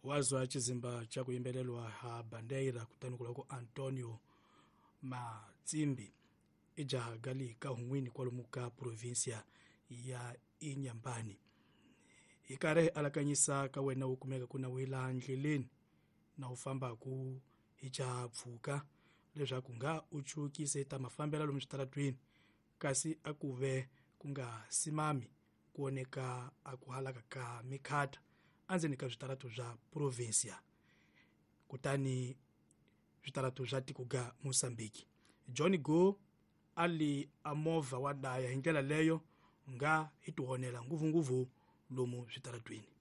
wazwa chizimba cha kuimbelelwa ha Bandeira kutani kuloko Antonio Matsimbi ija gali kahungwini kwa lumuka provincia ya Inyambani. Ikare alakanyisa kawena ukumeka kuna wila ndleleni na ufamba ku ija pfuka leswaku nga uchukise ta mafambela lomu xitaratwini kasi akuve kunga simami kuoneka akuhalaka ka mikhata anzeni ka switaratu swa provincia kutani switaratu swa tiko ga Mosambiki. John Go ali amova wadaya hi ndlela leyo nga hi tihonela nguvunguvu lomu switaratwini.